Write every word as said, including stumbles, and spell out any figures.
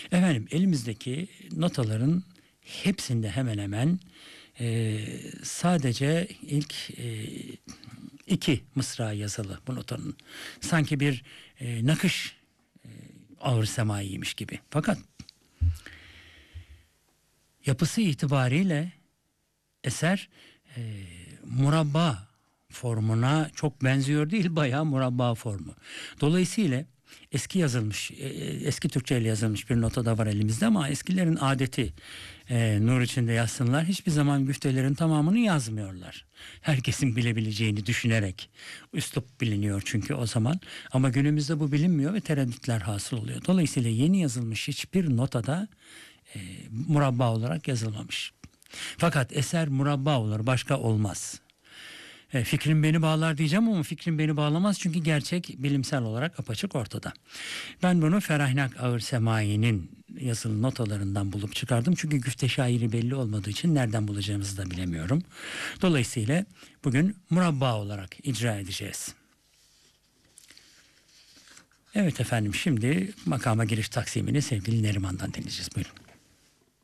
Efendim elimizdeki notaların hepsinde hemen hemen e, sadece ilk e, iki mısra yazılı bu notanın. Sanki bir e, nakış e, ağır semaiymiş gibi. Fakat yapısı itibariyle eser e, murabba formuna çok benziyor değil, bayağı murabba formu. Dolayısıyla eski yazılmış, e, eski Türkçe ile yazılmış bir nota da var elimizde ama eskilerin adeti e, nur içinde yazsınlar. Hiçbir zaman güftelerin tamamını yazmıyorlar. Herkesin bilebileceğini düşünerek. Üslup biliniyor çünkü o zaman. Ama günümüzde bu bilinmiyor ve tereddütler hasıl oluyor. Dolayısıyla yeni yazılmış hiçbir notada e, murabba olarak yazılmamış. Fakat eser murabba olur, başka olmaz. E, fikrim beni bağlar diyeceğim ama fikrim beni bağlamaz çünkü gerçek bilimsel olarak apaçık ortada. Ben bunu Ferahnak Ağır Semai'nin yazılı notalarından bulup çıkardım. Çünkü güfte şairi belli olmadığı için nereden bulacağımızı da bilemiyorum. Dolayısıyla bugün murabba olarak icra edeceğiz. Evet efendim, şimdi makama giriş taksimini sevgili Neriman'dan dinleyeceğiz. Buyurun.